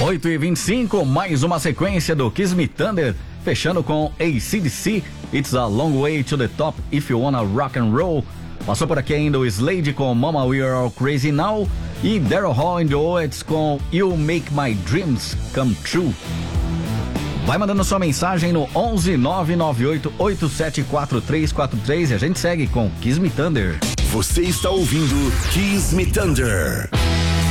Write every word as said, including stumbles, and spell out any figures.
oito e vinte e cinco, mais uma sequência do Kiss Me Thunder, fechando com A C D C, It's a Long Way to the Top If You Wanna Rock and Roll. Passou por aqui ainda o Slade com Mama We Are All Crazy Now e Daryl Hall and the Oates com You Make My Dreams Come True. Vai mandando sua mensagem no onze nove nove oito oito sete quatro três quatro três e a gente segue com Kiss Me Thunder. Você está ouvindo Kiss Me Thunder.